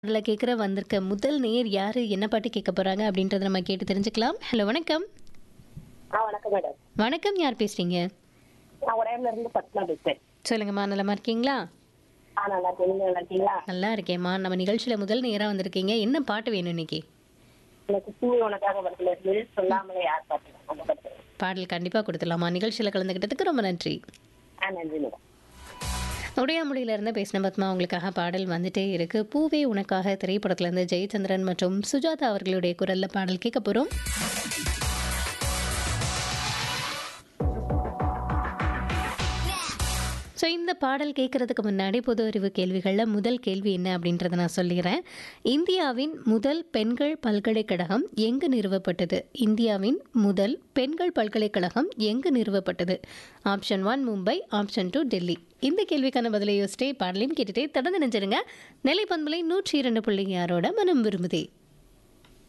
அதில கேட்குற வந்திருக்க முதல் நேயர் யாரு? என்ன பாட்டு கேட்க போறாங்க? அப்படின்றத நம்ம கேட்டு தெரிஞ்சுக்கலாம். ஹலோ வணக்கம். வணக்கம் மேடம். வணக்கம். யார் பேசுறீங்க? நான் உடையார்ல இருந்து பத்மா பேசுறேன். சொல்லுங்கம்மா. நலமா இருக்கீங்களா? நல்லா இருக்கேன். நீங்க நல்லா இருக்கீங்களா? நல்லா இருக்கேம்மா. நம்ம நிகழ்ச்சியில முதல் நேரா வந்திருக்கீங்க. என்ன பாட்டு வேணும் இன்னைக்கு? எனக்கு பூ உனக்காக படத்துல இருந்து சொல்லாமலே யார் பாட்டு அந்த படத்துல. பாடல் கண்டிப்பா குடுத்துடலாமா? நிகழ்ச்சியில கலந்துக்கிட்டதுக்கு ரொம்ப நன்றி. நன்றி மேடம். உடையாமொழியில இருந்து பேசின பத்மா உங்களுக்காக பாடல் வந்துட்டே இருக்கு. பூவே உனக்காக திரைப்படத்துல இருந்து ஜெயச்சந்திரன் மற்றும் சுஜாதா அவர்களுடைய குரல்ல பாடல் கேட்க போறோம். ஸோ இந்த பாடல் கேட்குறதுக்கு முன்னாடி பொது அறிவு கேள்விகளில் முதல் கேள்வி என்ன அப்படின்றத நான் சொல்லிடுறேன். இந்தியாவின் முதல் பெண்கள் பல்கலைக்கழகம் எங்கு நிறுவப்பட்டது? இந்தியாவின் முதல் பெண்கள் பல்கலைக்கழகம் எங்கு நிறுவப்பட்டது? Option 1 Mumbai, option 2 Delhi. இந்த கேள்விக்கான பதிலை யோசிச்சிட்டே பாடலையும் கேட்டுட்டே தொடர்ந்து நினைச்சிருங்க. நெல்லை பண்பலை 102.6 மனம் விரும்புதே.